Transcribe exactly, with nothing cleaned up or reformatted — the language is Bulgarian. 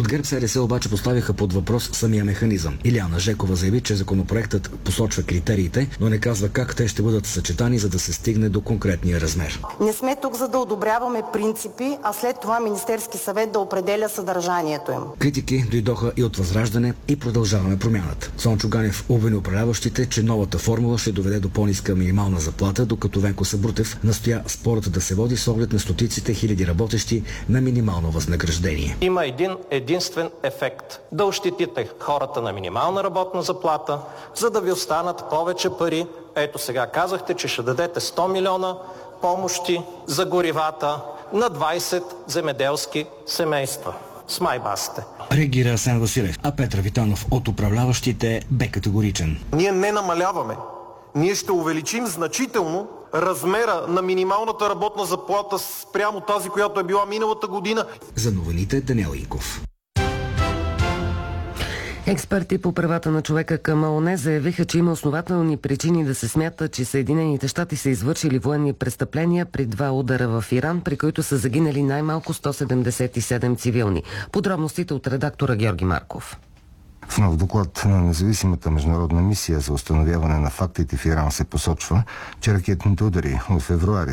От ГЕРБ СДС обаче поставиха под въпрос самия механизъм. Илияна Жекова заяви, че законопроектът посочва критериите, но не казва как те ще бъдат съчетани, за да се стигне до конкретния размер. Не сме тук за да одобряваме принципи, а след това Министерски съвет да определя съдържанието им. Критики дойдоха и от Възраждане и Продължаваме промяната. Цончо Ганев обвини управляващите, че новата формула ще доведе до по-ниска минимална заплата, докато Венко Сабрутев настоя спорът да се води с оглед на стотиците хиляди работещи на минимално възнаграждение. Има един единствен ефект – да ощетите хората на минимална работна заплата, за да ви останат повече пари. Ето сега казахте, че ще дадете сто милиона помощи за горивата на двайсет земеделски семейства. Смай басите. Реагира Асен Василев, а Петър Витанов от управляващите бе категоричен. Ние не намаляваме. Ние ще увеличим значително размера на минималната работна заплата спрямо тази, която е била миналата година. За новините Даниел Инков. Експерти по правата на човека към ООН заявиха, че има основателни причини да се смята, че Съединените щати са извършили военни престъпления при два удара в Иран, при които са загинали най-малко сто седемдесет и седем цивилни. Подробностите от редактора Георги Марков. В нов доклад на независимата международна мисия за установяване на фактите в Иран се посочва, че ракетните удари от февруари